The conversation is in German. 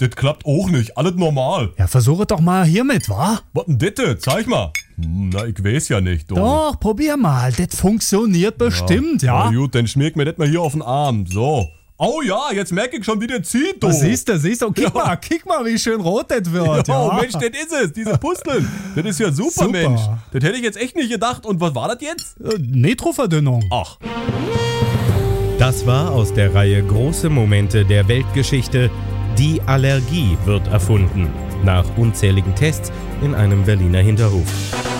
Das klappt auch nicht. Alles normal. Ja, versuche doch mal hiermit, wa? Was denn das? Zeig mal. Na, ich weiß ja nicht. Doch, probier mal. Das funktioniert bestimmt, ja? Na gut, dann schmier mir das mal hier auf den Arm. So. Oh ja, jetzt merke ich schon, wie der zieht, du. Siehst du, kick mal, wie schön rot das wird. Oh, Mensch, das ist es, diese Pusteln. Das ist ja super, Mensch. Das hätte ich jetzt echt nicht gedacht. Und was war das jetzt? Nitroverdünnung. Ach. Das war aus der Reihe Große Momente der Weltgeschichte. Die Allergie wird erfunden. Nach unzähligen Tests in einem Berliner Hinterhof.